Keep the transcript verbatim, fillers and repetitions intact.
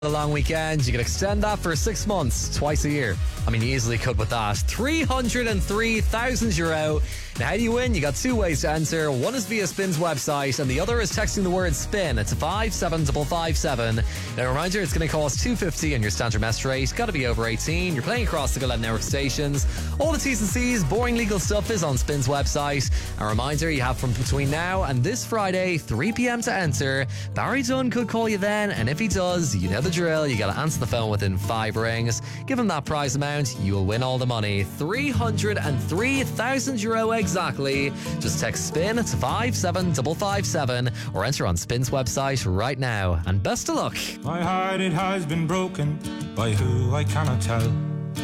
The long weekend, you can extend that for six months, twice a year. I mean, you easily could with that. three hundred three thousand euro. Now, how do you win? You got two ways to enter. One is via Spin's website, and the other is texting the word SPIN. It's a five seven five five seven. Now, a reminder, it's going to cost two fifty on your standard mess rate. Got to be over eighteen. You're playing across the Go Loud Network stations. All the T's and C's, boring legal stuff is on Spin's website. A reminder, you have from between now and this Friday, three p.m. to enter. Barry Dunn could call you then, and if he does, you know the drill. You got to answer the phone within five rings. Give him that prize amount, you will win all the money. three hundred three thousand euro exactly. Just text SPIN to five seven five five seven or enter on Spin's website right now. And best of luck. My heart, it has been broken by who I cannot tell.